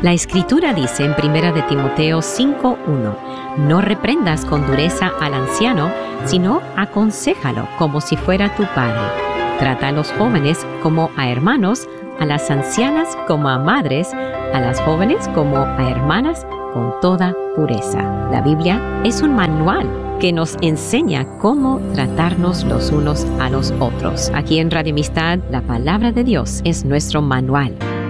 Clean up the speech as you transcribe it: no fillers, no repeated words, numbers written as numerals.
La Escritura dice en 1 de Timoteo 5:1, no reprendas con dureza al anciano, sino aconséjalo como si fuera tu padre. Trata a los jóvenes como a hermanos, a las ancianas como a madres, a las jóvenes como a hermanas, con toda pureza. La Biblia es un manual que nos enseña cómo tratarnos los unos a los otros. Aquí en Radio Amistad, la palabra de Dios es nuestro manual.